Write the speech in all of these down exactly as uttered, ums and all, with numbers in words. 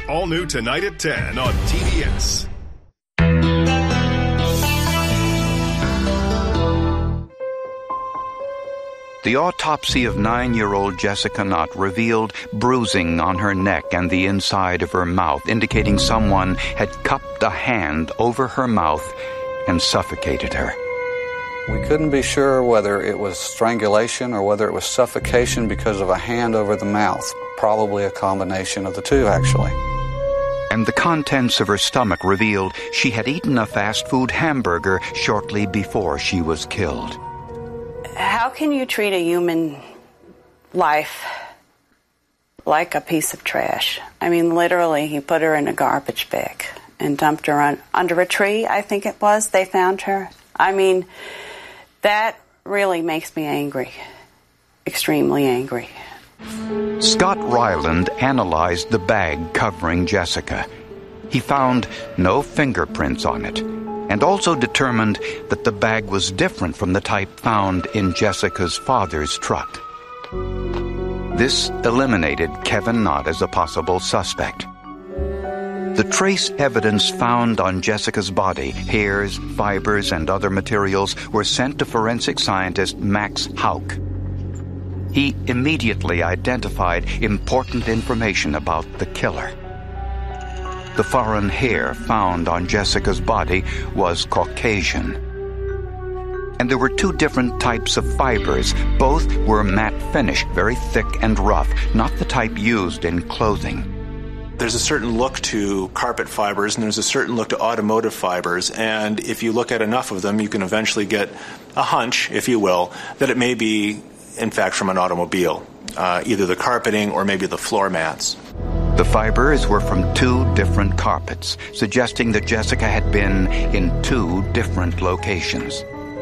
All new tonight at ten on T B S. The autopsy of nine-year-old Jessica Nutt revealed bruising on her neck and the inside of her mouth, indicating someone had cupped a hand over her mouth and suffocated her. We couldn't be sure whether it was strangulation or whether it was suffocation because of a hand over the mouth. Probably a combination of the two, actually. And the contents of her stomach revealed she had eaten a fast food hamburger shortly before she was killed. How can you treat a human life like a piece of trash? I mean, literally, he put her in a garbage bag and dumped her on, under a tree, I think it was. They found her. I mean, that really makes me angry, extremely angry. Scott Ryland analyzed the bag covering Jessica. He found no fingerprints on it, and also determined that the bag was different from the type found in Jessica's father's truck. This eliminated Kevin Nutt as a possible suspect. The trace evidence found on Jessica's body, hairs, fibers, and other materials, were sent to forensic scientist Max Hauck. He immediately identified important information about the killer. The foreign hair found on Jessica's body was Caucasian. And there were two different types of fibers. Both were matte finish, very thick and rough, not the type used in clothing. There's a certain look to carpet fibers, and there's a certain look to automotive fibers, and if you look at enough of them, you can eventually get a hunch, if you will, that it may be, in fact, from an automobile, uh, either the carpeting or maybe the floor mats. The fibers were from two different carpets, suggesting that Jessica had been in two different locations.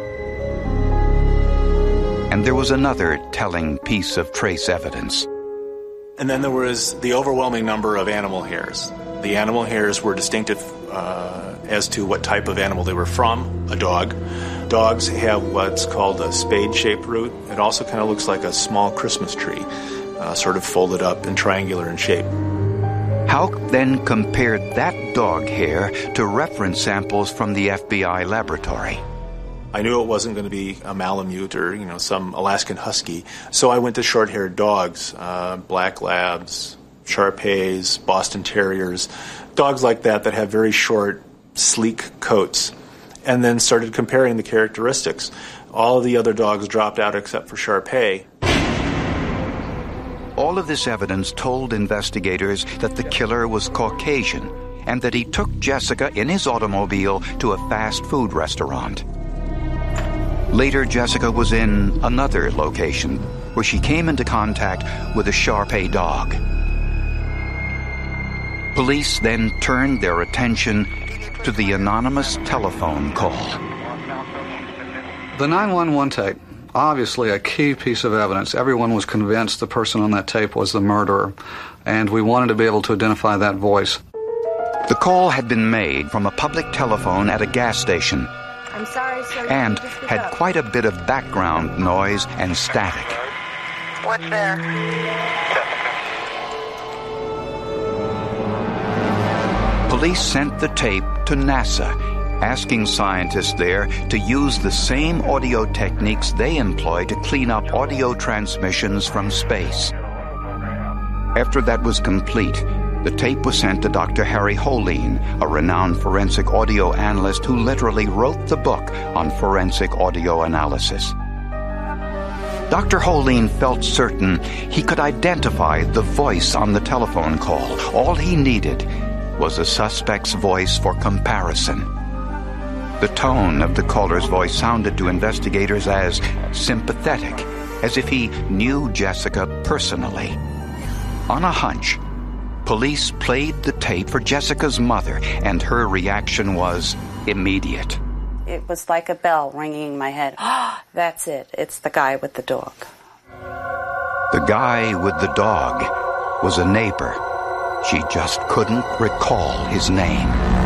And there was another telling piece of trace evidence. And then there was the overwhelming number of animal hairs. The animal hairs were distinctive uh, as to what type of animal they were from, a dog. Dogs have what's called a spade-shaped root. It also kind of looks like a small Christmas tree, uh, sort of folded up and triangular in shape. Hauck then compared that dog hair to reference samples from the F B I laboratory. I knew it wasn't going to be a Malamute or, you know, some Alaskan Husky, so I went to short-haired dogs, uh, Black Labs, Shar-Peis, Boston Terriers, dogs like that that have very short, sleek coats, and then started comparing the characteristics. All of the other dogs dropped out except for Shar-Pei. All of this evidence told investigators that the killer was Caucasian and that he took Jessica in his automobile to a fast food restaurant. Later, Jessica was in another location where she came into contact with a Shar-Pei dog. Police then turned their attention to the anonymous telephone call. The nine one one tape, obviously a key piece of evidence. Everyone was convinced the person on that tape was the murderer, and we wanted to be able to identify that voice. The call had been made from a public telephone at a gas station. I'm sorry, sir. And had quite a bit of background noise and static. What's there? Police sent the tape to NASA, asking scientists there to use the same audio techniques they employ to clean up audio transmissions from space. After that was complete, the tape was sent to Doctor Harry Holeen, a renowned forensic audio analyst who literally wrote the book on forensic audio analysis. Doctor Holeen felt certain he could identify the voice on the telephone call. All he needed was a suspect's voice for comparison. The tone of the caller's voice sounded to investigators as sympathetic, as if he knew Jessica personally. On a hunch, police played the tape for Jessica's mother, and her reaction was immediate. It was like a bell ringing in my head. Oh, that's it. It's the guy with the dog. The guy with the dog was a neighbor. She just couldn't recall his name.